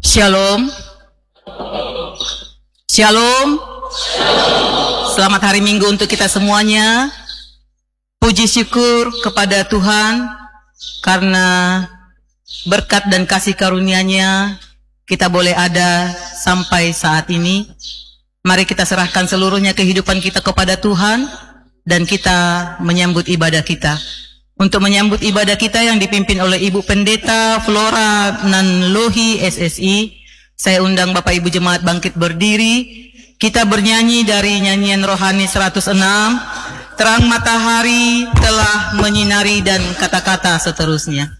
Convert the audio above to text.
Shalom. Shalom. Selamat hari Minggu untuk kita semuanya. Puji syukur kepada Tuhan karena berkat dan kasih karunia-Nya kita boleh ada sampai saat ini. Mari kita serahkan seluruhnya kehidupan kita kepada Tuhan dan kita menyambut ibadah kita. Untuk menyambut ibadah kita yang dipimpin oleh Ibu Pendeta Flora Nanlohi SSI, saya undang Bapak Ibu Jemaat bangkit berdiri. Kita bernyanyi dari nyanyian rohani 106, terang matahari telah menyinari dan kata-kata seterusnya.